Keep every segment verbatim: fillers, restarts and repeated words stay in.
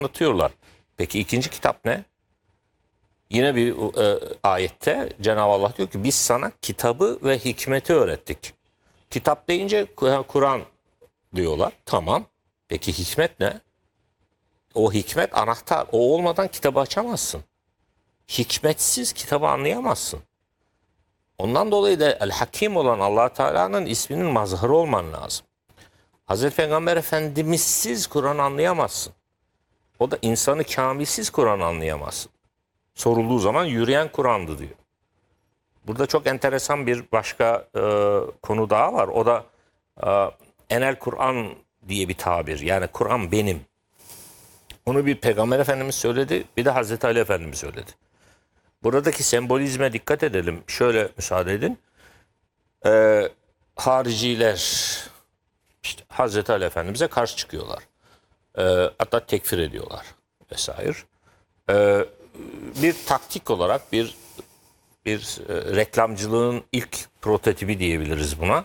anlatıyorlar. Peki ikinci kitap ne? Yine bir e, ayette Cenab-ı Allah diyor ki biz sana kitabı ve hikmeti öğrettik. Kitap deyince Kur'an diyorlar. Tamam. Peki hikmet ne? O hikmet anahtar. O olmadan kitabı açamazsın. Hikmetsiz kitabı anlayamazsın. Ondan dolayı da El Hakim olan Allah Teala'nın isminin mazharı olman lazım. Hazreti Peygamber Efendimizsiz Kur'an anlayamazsın. O da insanı kamilsiz Kur'an anlayamazsın. Sorulduğu zaman yürüyen Kur'an'dı diyor. Burada çok enteresan bir başka e, konu daha var. O da e, enel Kur'an diye bir tabir. Yani Kur'an benim. Onu bir Peygamber Efendimiz söyledi, bir de Hazreti Ali Efendimiz söyledi. Buradaki sembolizme dikkat edelim. Şöyle müsaade edin. Ee, hariciler işte Hazreti Ali Efendimiz'e karşı çıkıyorlar. Ee, hatta tekfir ediyorlar vesaire. Ee, bir taktik olarak bir bir e, reklamcılığın ilk prototipi diyebiliriz buna.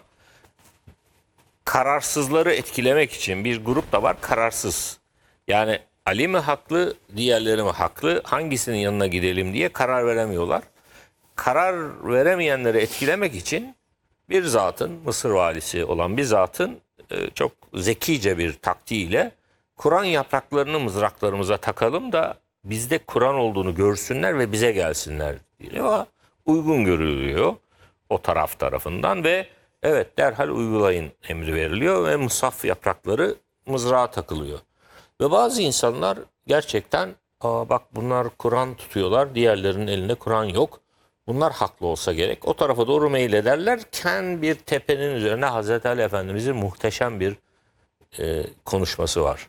Kararsızları etkilemek için bir grup da var kararsız. Yani Ali mi haklı, diğerleri mi haklı, hangisinin yanına gidelim diye karar veremiyorlar. Karar veremeyenleri etkilemek için bir zatın, Mısır valisi olan bir zatın e, çok zekice bir taktiğiyle Kur'an yapraklarını mızraklarımıza takalım da bizde Kur'an olduğunu görsünler ve bize gelsinler diyor. Uygun görülüyor o taraf tarafından ve evet derhal uygulayın emri veriliyor ve musaf yaprakları mızrağa takılıyor. Ve bazı insanlar gerçekten aa bak bunlar Kur'an tutuyorlar, diğerlerinin elinde Kur'an yok. Bunlar haklı olsa gerek. O tarafa doğru meylederlerken bir tepenin üzerine Hazreti Ali Efendimiz'in muhteşem bir e, konuşması var.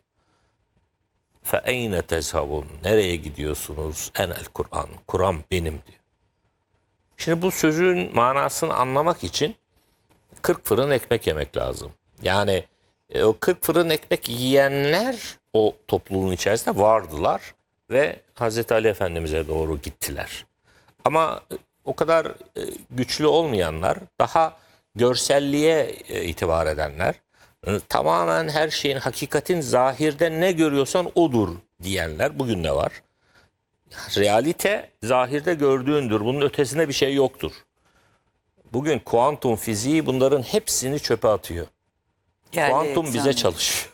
فَاَيْنَ تَزْهَبُونَ Nereye gidiyorsunuz? Enel Kur'an. Kur'an benim diyor. Şimdi bu sözün manasını anlamak için kırk fırın ekmek yemek lazım. Yani e, o kırk fırın ekmek yiyenler o topluluğun içerisinde vardılar ve Hazreti Ali Efendimiz'e doğru gittiler. Ama o kadar e, güçlü olmayanlar, daha görselliğe e, itibar edenler, e, tamamen her şeyin, hakikatin zahirde ne görüyorsan odur diyenler bugün de var. Realite zahirde gördüğündür. Bunun ötesinde bir şey yoktur. Bugün kuantum fiziği bunların hepsini çöpe atıyor. Geldi Kuantum bize sanırım. çalışıyor.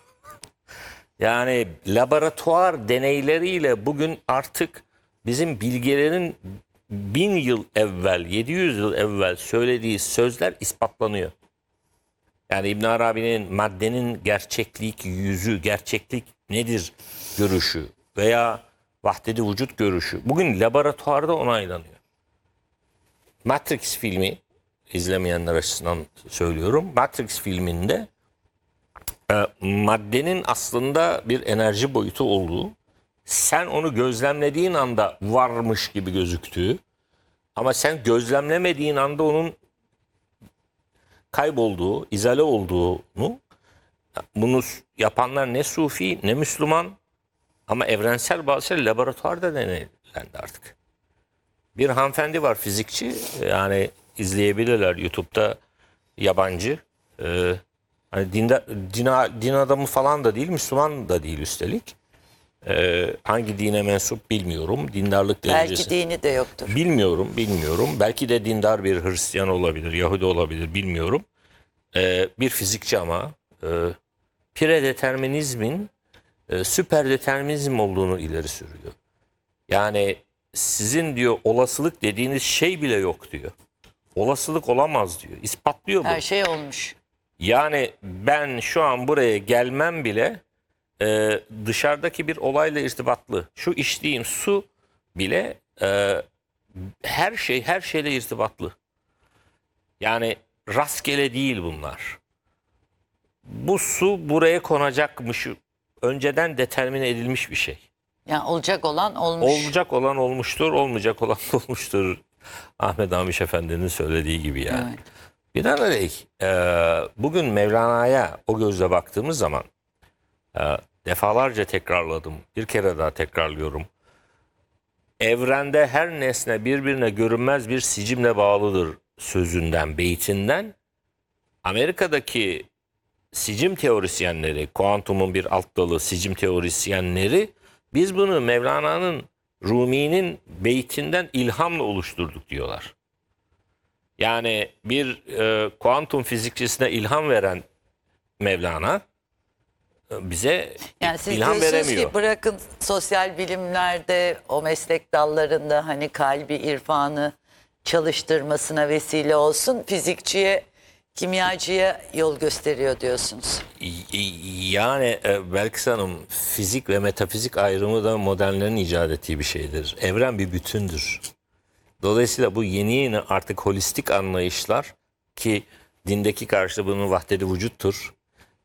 Yani laboratuvar deneyleriyle bugün artık bizim bilgelerin bin yıl evvel, yedi yüz yıl evvel söylediği sözler ispatlanıyor. Yani İbn Arabi'nin maddenin gerçeklik yüzü, gerçeklik nedir görüşü veya vahdedi vücut görüşü bugün laboratuvarda onaylanıyor. Matrix filmi, izlemeyenler açısından söylüyorum. Matrix filminde e, maddenin aslında bir enerji boyutu olduğu, sen onu gözlemlediğin anda varmış gibi gözüktüğü ama sen gözlemlemediğin anda onun kaybolduğu, izale olduğunu, bunu yapanlar ne Sufi ne Müslüman ama evrensel bazı şeyler laboratuvarda deneylendi artık. Bir hanımefendi var fizikçi, yani izleyebilirler YouTube'da, yabancı. Ee, hani dindar, din, din adamı falan da değil, Müslüman da değil üstelik. Ee, hangi dine mensup bilmiyorum. Dindarlık derecesi. Belki dini de yoktur. Bilmiyorum, bilmiyorum. Belki de dindar bir Hristiyan olabilir, Yahudi olabilir, bilmiyorum. Ee, bir fizikçi ama e, predeterminizmin e, süperdeterminizm olduğunu ileri sürüyor. Yani sizin diyor olasılık dediğiniz şey bile yok diyor. Olasılık olamaz diyor. İspatlıyor bu. Her şey olmuş. Yani ben şu an buraya gelmem bile e, dışarıdaki bir olayla irtibatlı. Şu içtiğim su bile e, her şey her şeyle irtibatlı. Yani rastgele değil bunlar. Bu su buraya konacakmış. Önceden determine edilmiş bir şey. Yani olacak olan olmuş. Olacak olan olmuştur, olmayacak olan olmuştur. Ahmet Hamiş Efendi'nin söylediği gibi yani. Evet. Binaenaleyh e, bugün Mevlana'ya o gözle baktığımız zaman e, defalarca tekrarladım. Bir kere daha tekrarlıyorum. Evrende her nesne birbirine görünmez bir sicimle bağlıdır sözünden, beytinden Amerika'daki sicim teorisyenleri, kuantumun bir alt dalı sicim teorisyenleri Biz bunu Mevlana'nın, Rumi'nin beytinden ilhamla oluşturduk diyorlar. Yani bir e, kuantum fizikçisine ilham veren Mevlana e, bize Yani siz ilham diyorsunuz veremiyor. ki bırakın sosyal bilimlerde o meslek dallarında hani kalbi irfanı çalıştırmasına vesile olsun, fizikçiye, kimyacıya yol gösteriyor diyorsunuz. Y- Yani e, Belkıs Hanım, fizik ve metafizik ayrımı da modernlerin icat ettiği bir şeydir. Evren bir bütündür. Dolayısıyla bu yeni yeni artık holistik anlayışlar, ki dindeki karşılığı bunun vahdedi vücuttur.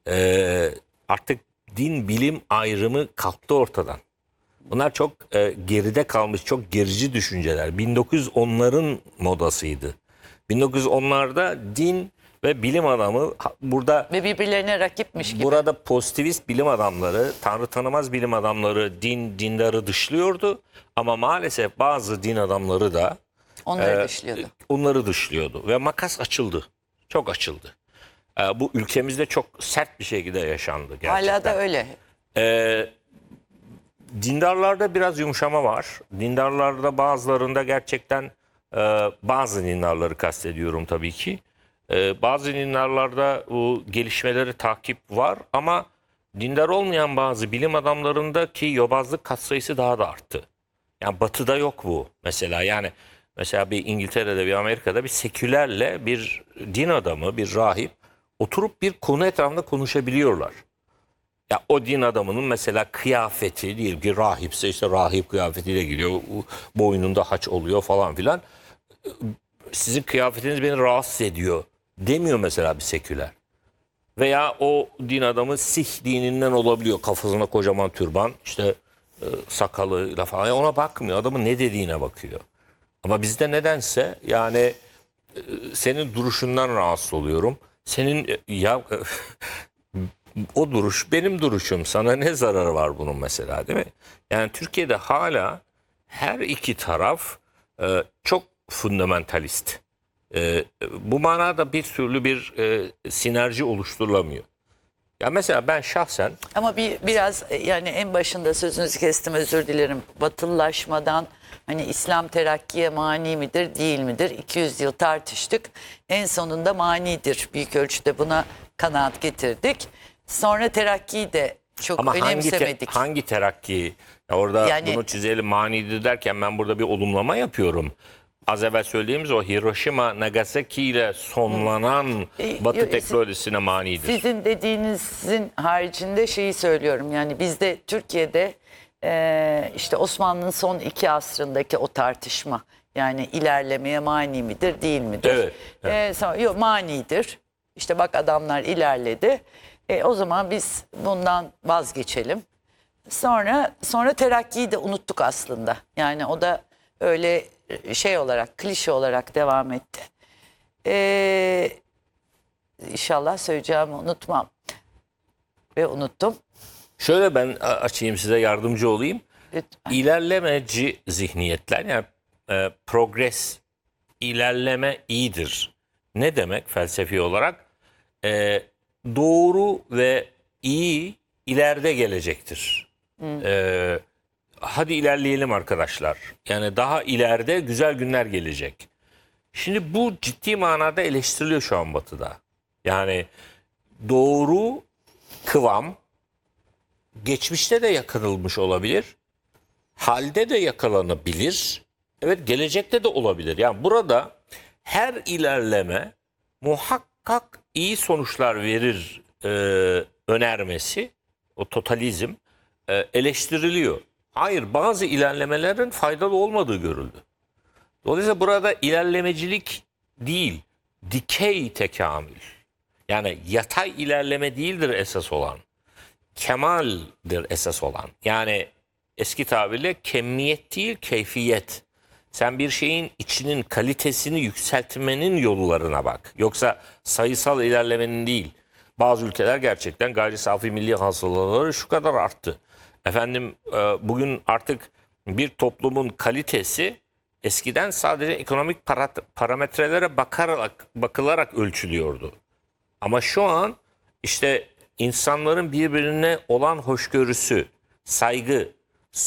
E, artık din bilim ayrımı kalktı ortadan. Bunlar çok e, geride kalmış, çok gerici düşünceler. bin dokuz yüz onların modasıydı. bin dokuz yüz onlarda din ve bilim adamı ha- burada Ve birbirlerine rakipmiş gibi. burada pozitivist bilim adamları, tanrı tanımaz bilim adamları din dindarı dışlıyordu, ama maalesef bazı din adamları da Onları e, dışlıyordu. onları dışlıyordu ve makas açıldı. Çok açıldı. E, bu ülkemizde çok sert bir şekilde yaşandı gerçekten. Hala da öyle. E, Dindarlarda biraz yumuşama var. Dindarlarda bazılarında gerçekten e, bazı dindarları kastediyorum tabii ki. E, bazı dindarlarda bu gelişmeleri takip var, ama dindar olmayan bazı bilim adamlarındaki yobazlık katsayısı daha da arttı. Yani batıda yok bu mesela. Yani mesela bir İngiltere'de, bir Amerika'da bir sekülerle bir din adamı, bir rahip oturup bir konu etrafında konuşabiliyorlar. Ya o din adamının mesela kıyafeti, diyelim ki rahipse işte rahip kıyafetiyle gidiyor. Boynunda haç oluyor falan filan. Sizin kıyafetiniz beni rahatsız ediyor demiyor mesela bir seküler. Veya o din adamı Sih dininden olabiliyor. Kafasına kocaman türban, işte e, sakalıyla falan. Ona bakmıyor. Adamın ne dediğine bakıyor. Ama bizde nedense yani e, senin duruşundan rahatsız oluyorum. Senin e, ya o duruş benim duruşum. Sana ne zararı var bunun mesela, değil mi? Yani Türkiye'de hala her iki taraf e, çok fundamentalist. E, bu manada bir türlü bir e, sinerji oluşturulamıyor. Ya mesela ben şahsen Ama bir biraz e, yani en başında sözünüzü kestim, özür dilerim. Batılılaşmadan hani İslam terakkiye mani midir değil midir? iki yüz yıl tartıştık. En sonunda manidir. Büyük ölçüde buna kanaat getirdik. Sonra terakkiyi de çok ama hangi, te- önemsemedik. hangi terakki, ya orada Yani- bunu çizelim manidir derken ben burada bir olumlama yapıyorum. Az evvel söylediğimiz o Hiroşima Nagasaki ile sonlanan E, Batı yo- teknolojisine manidir. Sizin dediğinizin haricinde şeyi söylüyorum. Yani bizde Türkiye'de e, işte Osmanlı'nın son iki asrındaki o tartışma. Yani ilerlemeye mani midir değil midir? Evet, evet. E, sonra, yok manidir. İşte bak adamlar ilerledi. E, o zaman biz bundan vazgeçelim. Sonra sonra terakkiyi de unuttuk aslında. Yani o da öyle şey olarak, klişe olarak devam etti. Ee, inşallah söyleyeceğimi unutmam. Ve unuttum. Şöyle ben a- açayım, size yardımcı olayım. Lütfen. İlerlemeci zihniyetler, yani e, progres, ilerleme iyidir. Ne demek felsefi olarak? E, doğru ve iyi ileride gelecektir. E, hadi ilerleyelim arkadaşlar. Yani daha ileride güzel günler gelecek. Şimdi bu ciddi manada eleştiriliyor şu an Batı'da. Yani doğru kıvam geçmişte de yakalanmış olabilir. Halde de yakalanabilir. Evet, gelecekte de olabilir. Yani burada her ilerleme muhakkak iyi sonuçlar verir e, önermesi, o totalizm e, eleştiriliyor. Hayır, bazı ilerlemelerin faydalı olmadığı görüldü. Dolayısıyla burada ilerlemecilik değil, dikey tekamül. Yani yatay ilerleme değildir esas olan. Kemaldir esas olan. Yani eski tabirle kemiyet değil, keyfiyet. Sen bir şeyin içinin kalitesini yükseltmenin yollarına bak. Yoksa sayısal ilerlemenin değil. Bazı ülkeler gerçekten gayri safi milli hasılaları şu kadar arttı. Efendim e, bugün artık bir toplumun kalitesi eskiden sadece ekonomik parat- parametrelere bakarak bakılarak ölçülüyordu. Ama şu an işte insanların birbirine olan hoşgörüsü, saygı,